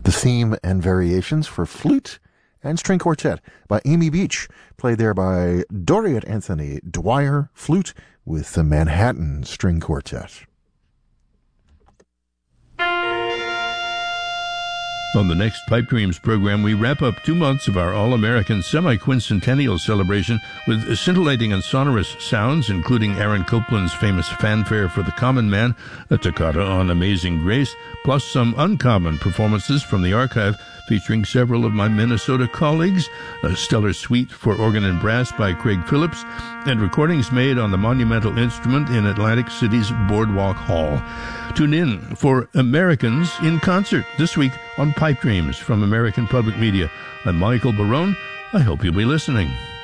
The theme and variations for flute and string quartet by Amy Beach, played there by Doriot Anthony Dwyer, flute with the Manhattan String Quartet. On the next Pipe Dreams program, we wrap up 2 months of our All-American Semi-Quincentennial celebration with scintillating and sonorous sounds, including Aaron Copland's famous fanfare for the Common Man, a toccata on Amazing Grace, plus some uncommon performances from the archive featuring several of my Minnesota colleagues, a stellar suite for organ and brass by Craig Phillips, and recordings made on the monumental instrument in Atlantic City's Boardwalk Hall. Tune in for Americans in Concert this week on Pipe Dreams from American Public Media. I'm Michael Barone. I hope you'll be listening.